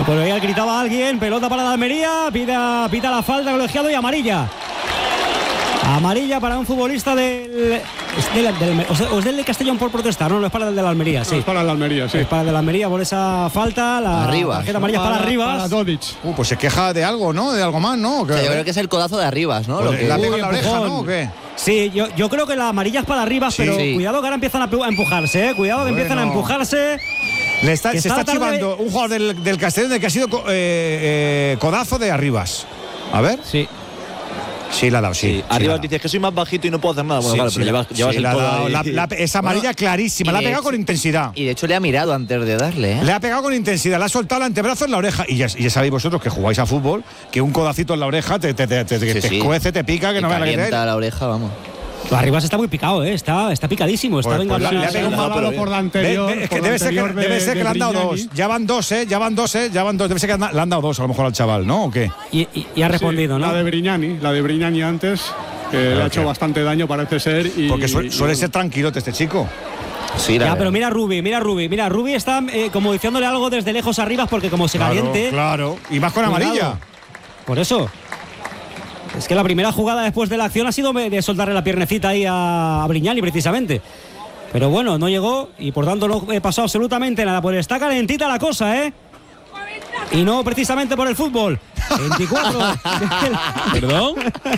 Por ahí gritaba alguien, pelota para la Almería, pita la falta, colegiado y amarilla. Amarilla para un futbolista del Castellón por protestar, no es para el de la Almería, sí. No, es para el de la Almería, sí. Es para el de la Almería por esa falta, la tarjeta amarilla es para Arribas. Para Dodic. Pues se queja de algo, ¿no? De algo más, ¿no? O sea, yo creo que es el codazo de Arribas, ¿no? Pues Lo que... la pega en la oreja, ¿no? ¿O qué? Sí, yo creo que la amarilla es para Arribas, pero cuidado que ahora empiezan a empujarse, ¿eh? Cuidado que empiezan a empujarse. Se está chivando un jugador del Castellón de que ha sido codazo de Arribas. A ver. Sí, la ha dado, sí. Arribas dice que soy más bajito y no puedo hacer nada. Bueno, claro, pero llevas el codo ahí. Esa amarilla clarísima, la ha pegado con intensidad. Y de hecho le ha mirado antes de darle, ¿eh? Le ha pegado con intensidad, le ha soltado el antebrazo en la oreja. Y ya sabéis vosotros que jugáis a fútbol, que un codacito en la oreja te cuece, te pica, que no me calienta la oreja, vamos. Arribas está muy picado, está picadísimo. Está le ha pegado un balado por la anterior. Es que debe ser que le han dado dos. Ya van dos. Debe ser que le han dado dos a lo mejor al chaval, ¿no? ¿O qué? Y ha respondido, ¿no? La de Brignani antes, que le ha hecho bastante daño, parece ser. Porque suele ser tranquilote este chico. Sí, pero mira Rubi está como diciéndole algo desde lejos a Arribas porque como se caliente. Claro, y más con amarilla. Por eso. Es que la primera jugada después de la acción ha sido de soltarle la piernecita ahí a Brignani precisamente. Pero bueno, no llegó y por tanto no pasó absolutamente nada. Pues está calentita la cosa, ¿eh? Y no precisamente por el fútbol. 24. ¿Perdón?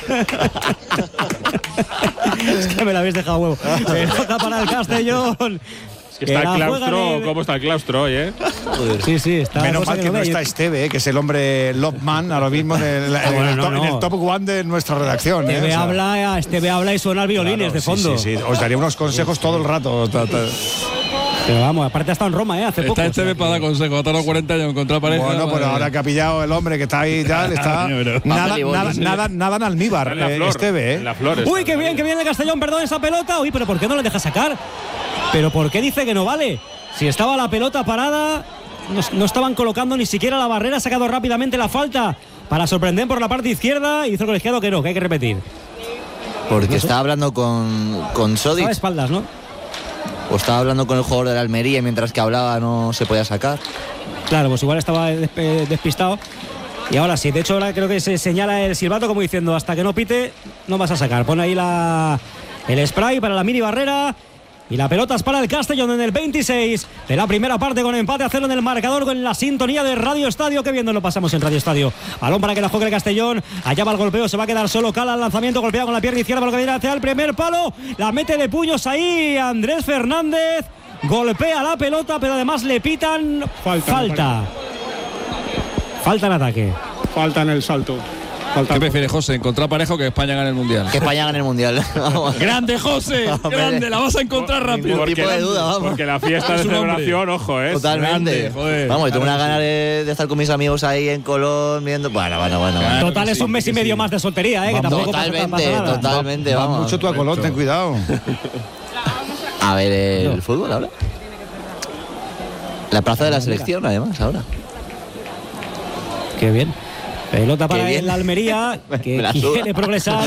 Es que me la habéis dejado huevo. Pelota para el Castellón. Es que está el claustro, ¿cómo está el claustro hoy, eh? Sí, está. Menos mal que no está Esteve, que es el hombre Lopman, ahora mismo en el top one de nuestra redacción. Esteve habla y suena violines de fondo. Sí, os daría unos consejos todo el rato. Pero vamos, aparte ha estado en Roma, hace poco. Está Esteve para dar consejos, ha tardado 40 años en encontrar pareja. Bueno, pero ahora que ha pillado el hombre que está ahí ya está nada en almíbar, Esteve, Uy, qué bien el Castellón, perdón esa pelota. Uy, pero ¿por qué no le deja sacar? ¿Pero por qué dice que no vale? Si estaba la pelota parada, no estaban colocando ni siquiera la barrera, ha sacado rápidamente la falta para sorprender por la parte izquierda y hizo el colegiado que hay que repetir. Porque está hablando con Sodic. Estaba a espaldas, ¿no? O estaba hablando con el jugador de la Almería y mientras que hablaba no se podía sacar. Claro, pues igual estaba despistado. Y ahora sí, de hecho ahora creo que se señala el silbato como diciendo hasta que no pite no vas a sacar. Pone ahí el spray para la mini barrera. Y la pelota es para el Castellón en el 26 de la primera parte con empate a 0 en el marcador con la sintonía de Radio Estadio. Que bien nos lo pasamos en Radio Estadio. Balón para que la juegue el Castellón. Allá va el golpeo, se va a quedar solo. Cala el lanzamiento, golpea con la pierna izquierda para que viene hacia el primer palo. La mete de puños ahí Andrés Fernández. Golpea la pelota, pero además le pitan falta en ataque. Falta en el salto. ¿Qué prefiere, José? ¿Encontrar pareja o que España gane el Mundial? Que España gane el Mundial. ¡Grande, José! ¡Grande! La vas a encontrar rápido. Ningún tipo de duda, vamos. Porque la fiesta de celebración, ojo, ¿eh? Totalmente. Grande, vamos, y tengo una ganas de estar con mis amigos ahí en Colón viendo. Bueno. Total, es un mes y medio más de soltería, ¿eh? Que tampoco totalmente. Va mucho tú a Colón, ten cuidado. A ver el fútbol ahora. La plaza de la selección, además, ahora. Qué bien. Pelota para el Almería, que quiere progresar.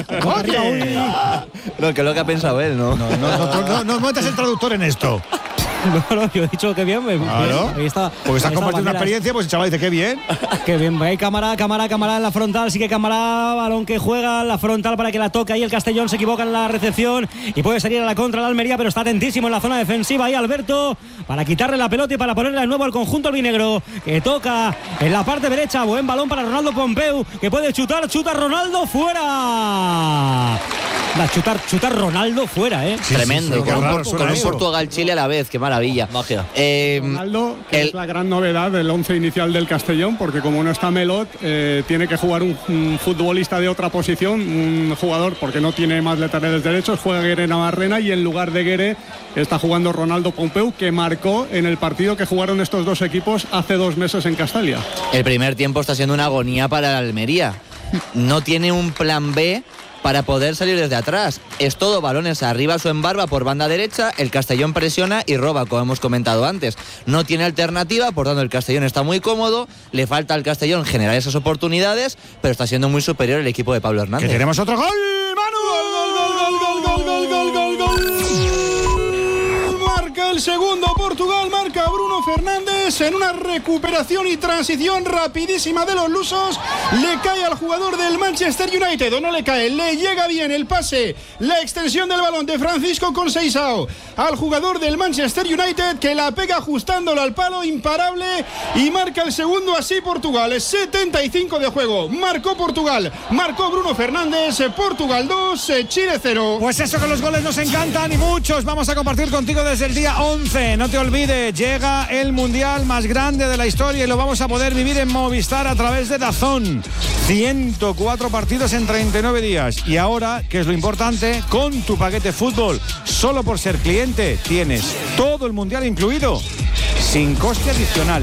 No, que es lo que ha pensado él, ¿no? No metas el traductor en esto. No, yo he dicho que bien. Claro. Ahí está. Porque estás compartiendo una experiencia, pues el chaval dice que bien. Qué bien. Hay cámara en la frontal. Sigue cámara, balón que juega la frontal para que la toque. Ahí el Castellón se equivoca en la recepción y puede salir a la contra la Almería, pero está atentísimo en la zona defensiva. Ahí Alberto para quitarle la pelota y para ponerle de nuevo al conjunto albinegro, que toca en la parte derecha. Buen balón para Ronaldo Pompeu, que puede chuta Ronaldo fuera. Chutar Ronaldo fuera, ¿eh? Sí, tremendo. Sí, con un Portugal-Chile a la vez. Qué maravilla. Magia. Ronaldo, que es la gran novedad del 11 inicial del Castellón, porque como no está Melot, tiene que jugar un futbolista de otra posición, un jugador, porque no tiene más laterales derechos, juega Guere Navarrena y en lugar de Guere está jugando Ronaldo Pompeu, que marcó en el partido que jugaron estos dos equipos hace 2 meses en Castalia. El primer tiempo está siendo una agonía para la Almería. No tiene un plan B para poder salir desde atrás. Es todo balones arriba o en barba por banda derecha. El Castellón presiona y roba, como hemos comentado antes. No tiene alternativa, por tanto el Castellón está muy cómodo. Le falta al Castellón generar esas oportunidades, pero está siendo muy superior el equipo de Pablo Hernández. Que tenemos otro gol, Manu. Gol. Marca el el segundo. Portugal marca Bruno Fernández en una recuperación y transición rapidísima de los lusos. Le cae al jugador del Manchester United, o no le cae, le llega bien el pase, la extensión del balón de Francisco Conceição al jugador del Manchester United, que la pega ajustándolo al palo, imparable, y marca el segundo. Así Portugal, 75 de juego, marcó Portugal, marcó Bruno Fernández. Portugal 2, Chile 0. Pues eso, que los goles nos encantan y muchos vamos a compartir contigo desde el día 11. No te olvides, llega el mundial más grande de la historia y lo vamos a poder vivir en Movistar a través de DAZN. 104 partidos en 39 días. Y ahora, que es lo importante, con tu paquete fútbol, solo por ser cliente, tienes todo el mundial incluido, sin coste adicional.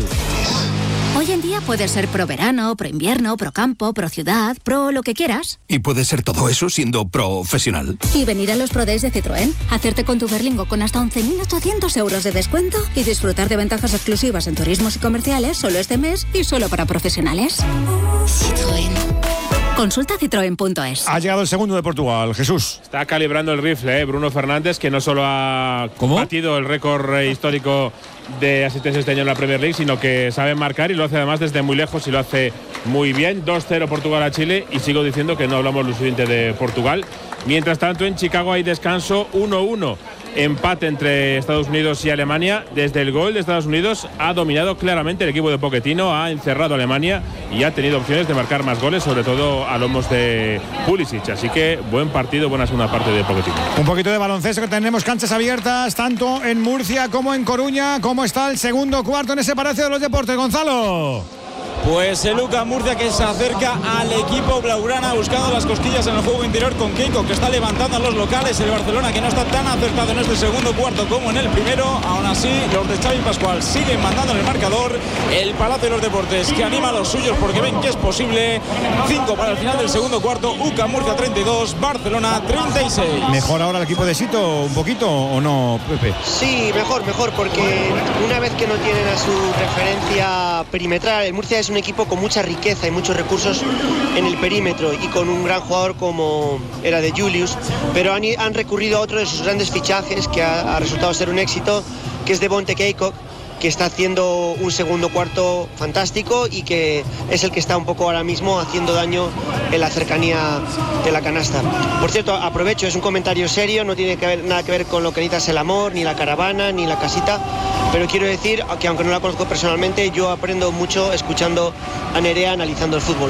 Hoy en día puedes ser pro verano, pro invierno, pro campo, pro ciudad, pro lo que quieras. Y puedes ser todo eso siendo profesional. Y venir a los Pro Days de Citroën, hacerte con tu Berlingo con hasta 11.800 euros de descuento y disfrutar de ventajas exclusivas en turismos y comerciales solo este mes y solo para profesionales. Citroën. Consulta citroen.es. Ha llegado el segundo de Portugal, Jesús. Está calibrando el rifle, Bruno Fernández, que no solo ha batido el récord histórico de asistencia este año en la Premier League, sino que sabe marcar y lo hace además desde muy lejos y lo hace muy bien. 2-0 Portugal a Chile, y sigo diciendo que no hablamos lo suficiente de Portugal. Mientras tanto, en Chicago hay descanso, 1-1. Empate entre Estados Unidos y Alemania. Desde el gol de Estados Unidos ha dominado claramente el equipo de Pochettino, ha encerrado a Alemania y ha tenido opciones de marcar más goles, sobre todo a lomos de Pulisic. Así que buen partido, buena segunda parte de Pochettino. Un poquito de baloncesto, que tenemos canchas abiertas tanto en Murcia como en Coruña. ¿Cómo está el segundo cuarto en ese Palacio de los Deportes, Gonzalo? Pues el UCAM Murcia, que se acerca al equipo blaugrana buscando las cosquillas en el juego interior con Keiko, que está levantando a los locales. El Barcelona, que no está tan acertado en este segundo cuarto como en el primero. Aún así, los de Xavi Pascual siguen mandando en el marcador. El Palacio de los Deportes, que anima a los suyos porque ven que es posible. 5 para el final del segundo cuarto. UCAM Murcia 32, Barcelona 36. ¿Mejor ahora el equipo de Sito un poquito o no, Pepe? Sí, mejor, porque una vez que no tienen a su referencia perimetral, el Murcia es un equipo con mucha riqueza y muchos recursos en el perímetro, y con un gran jugador como era de Julius, pero han recurrido a otro de sus grandes fichajes que ha resultado ser un éxito, que es Devonte Keiko, que está haciendo un segundo cuarto fantástico y que es el que está un poco ahora mismo haciendo daño en la cercanía de la canasta. Por cierto, aprovecho, es un comentario serio, no tiene nada que ver con lo que necesitas el amor, ni la caravana, ni la casita, pero quiero decir que aunque no la conozco personalmente, yo aprendo mucho escuchando a Nerea analizando el fútbol.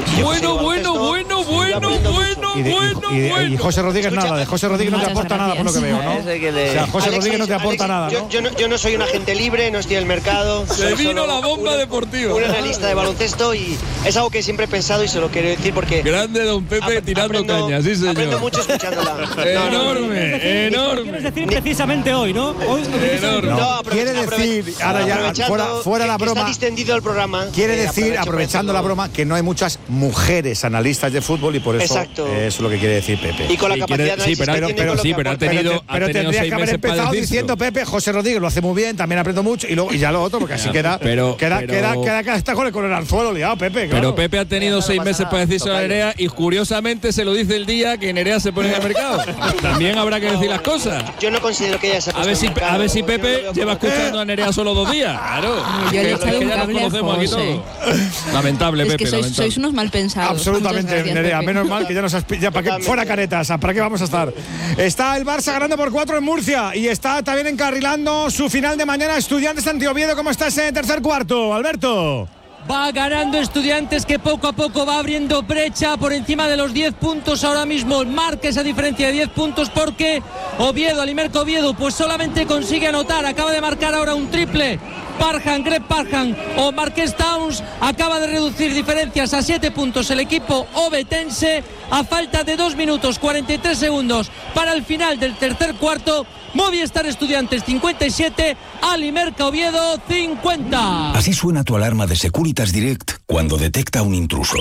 Y José Rodríguez nada, de José Rodríguez no te aporta nada por lo que veo, ¿no? O sea, José Rodríguez no te aporta nada, ¿no? Yo no soy un agente libre, no estoy en el mercado. Se vino la bomba deportiva. Un analista de baloncesto, y es algo que siempre he pensado y se lo quiero decir porque... Grande don Pepe tirando caña, sí señor. Aprendo mucho escuchándola. Enorme. Quieres decir precisamente hoy, ¿no? Hoy quiere decir, ahora ya, fuera la broma, está distendido el programa. Quiere decir, aprovechando la broma, que no hay muchas mujeres analistas de fútbol y por eso eso es lo que quiere decir Pepe. Y con la capacidad de pero ha tenido tendría que haber empezado diciendo Pepe, José Rodríguez lo hace muy bien, también aprendo mucho, y ya lo otro, porque así queda hasta con el anzuelo liado, Pepe. Pero Pepe ha tenido 6 meses para decirse a Nerea, y curiosamente se lo dice el día que Nerea se pone en el mercado. También habrá que decir las cosas. Yo no considero que ella se a ver si Pepe lleva escuchando a Nerea solo 2 días. Claro. Yo le he echado un cable a José. Lamentable, es Pepe. Que sois unos mal pensados. Absolutamente, gracias, Nerea. Pepe. Menos mal que ya nos has para que fuera caretas. ¿Para qué vamos a estar? Está el Barça ganando por 4 en Murcia, y está también encarrilando su final de mañana Estudiantes ante Oviedo. ¿Cómo está ese tercer cuarto, Alberto? Va ganando Estudiantes, que poco a poco va abriendo brecha por encima de los 10 puntos ahora mismo. Marca esa diferencia de 10 puntos porque Oviedo, Alimerca Oviedo, pues solamente consigue anotar. Acaba de marcar ahora un triple Greg Parham o Marqués Towns. Acaba de reducir diferencias a 7 puntos el equipo ovetense a falta de 2 minutos 43 segundos para el final del tercer cuarto. Movistar Estudiantes 57, Alimerca Oviedo 50. Así suena tu alarma de Securitas Direct cuando detecta un intruso.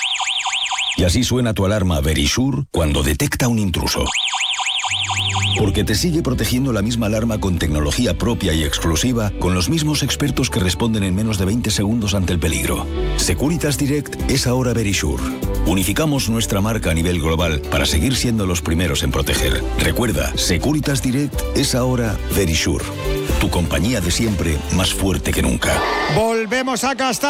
Y así suena tu alarma Verisure cuando detecta un intruso. Porque te sigue protegiendo la misma alarma con tecnología propia y exclusiva, con los mismos expertos que responden en menos de 20 segundos ante el peligro. Securitas Direct es ahora Verisure. Unificamos nuestra marca a nivel global para seguir siendo los primeros en proteger. Recuerda, Securitas Direct es ahora Verisure. Tu compañía de siempre más fuerte que nunca. Volvemos a Castar.